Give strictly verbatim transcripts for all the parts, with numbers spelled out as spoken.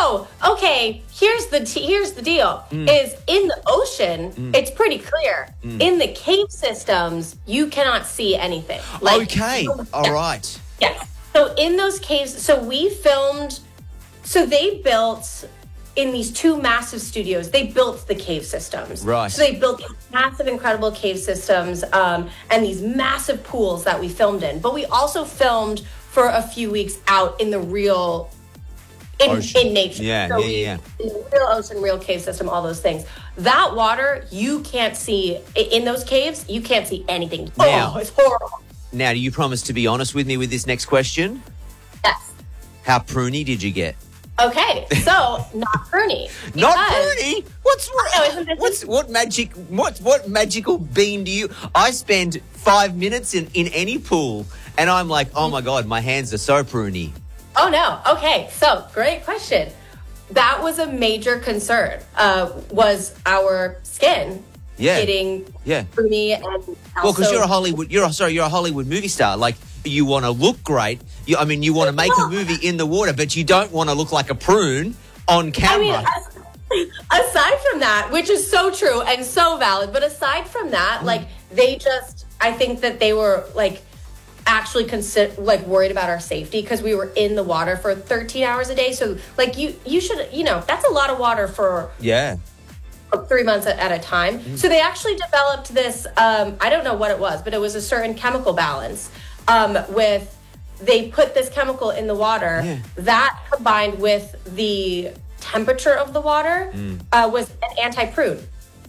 Oh, okay. Here's the t- here's the deal. Mm. Is in the ocean, mm. it's pretty clear. Mm. In the cave systems, you cannot see anything. Like, okay. All right. Yes. So in those caves, so we filmed. So they built in these two massive studios. They built the cave systems. Right. So they built these massive, incredible cave systems um, and these massive pools that we filmed in. But we also filmed for a few weeks out in the real. In, in nature. Yeah, so yeah, yeah. We, in real ocean, real cave system, all those things. That water, you can't see, in those caves, you can't see anything. Now, oh, it's horrible. Now, do you promise to be honest with me with this next question? Yes. How pruny did you get? Okay, so not pruny. Not pruny? What's wrong? No, What's what magic? What what magical bean do you? I spend five minutes in in any pool, and I'm like, oh my god, my hands are so pruny. Oh, no. Okay. So great question. That was a major concern, uh, was our skin yeah. getting yeah. pruny. And also- well, because you're a Hollywood, you're a, sorry, you're a Hollywood movie star. Like, you want to look great. You, I mean, you want to make a movie in the water, but you don't want to look like a prune on camera. I mean, aside from that, which is so true and so valid, but aside from that, mm. like, they just, I think that they were, like, actually consider like worried about our safety because we were in the water for thirteen hours a day. So like you you should you know that's a lot of water for yeah three months at, at a time. Mm-hmm. So they actually developed this um I don't know what it was, but it was a certain chemical balance um with they put this chemical in the water yeah. that combined with the temperature of the water mm. uh was an anti-prune.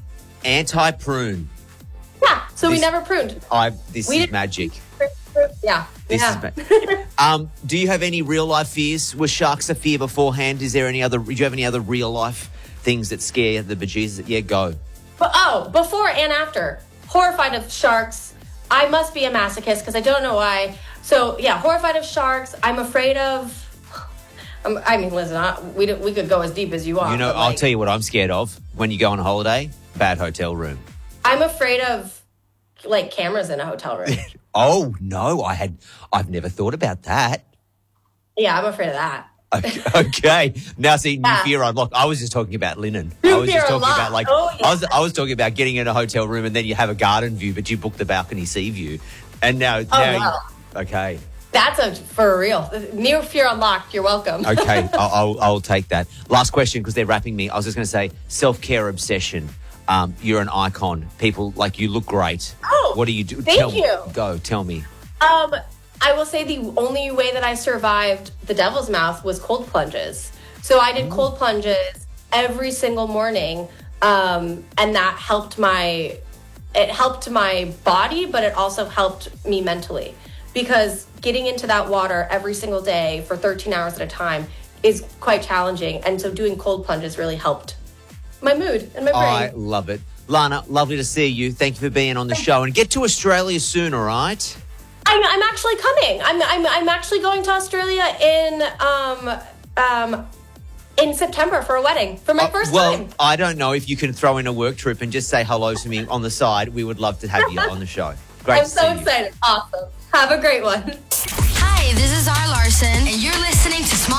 Anti-prune. Yeah, so this, we never pruned. I this we is magic. Yeah. This yeah. is ma- um, do you have any real life fears? Was sharks a fear beforehand? Is there any other? Do you have any other real life things that scare the bejesus? Yeah, go. But, oh, before and after, horrified of sharks. I must be a masochist because I don't know why. So yeah, horrified of sharks. I'm afraid of. Um, I mean, listen, I, we we could go as deep as you want. You know, like, I'll tell you what I'm scared of when you go on holiday. Bad hotel room. I'm afraid of like cameras in a hotel room. Oh, no, I had, I've never thought about that. Yeah, I'm afraid of that. Okay. okay. Now, see, new yeah. fear unlocked. I was just talking about linen. New I was just talking unlocked. about like, oh, yeah. I was I was talking about getting in a hotel room and then you have a garden view, but you book the balcony sea view. And now, oh, now wow. you, okay. That's a, for real. New fear unlocked. You're welcome. Okay, I'll, I'll, I'll take that. Last question, because they're wrapping me. I was just going to say, self-care obsession. Um, you're an icon. People, like, you look great. Oh, what do you do? Thank tell you. Me. Go, tell me. Um, I will say the only way that I survived the Devil's Mouth was cold plunges. So I did oh. cold plunges every single morning, um, and that helped my, it helped my body, but it also helped me mentally. Because getting into that water every single day for thirteen hours at a time is quite challenging. And so doing cold plunges really helped my mood and my brain. I love it. Lana, lovely to see you. Thank you for being on the show. And get to Australia soon, all right? I'm, I'm actually coming. I'm, I'm I'm actually going to Australia in um um in September for a wedding for my uh, first well, time. Well, I don't know if you can throw in a work trip and just say hello to me on the side. We would love to have you on the show. Great I'm to so see excited. You. Awesome. Have a great one. Hi, this is R. Larson, and you're listening to Small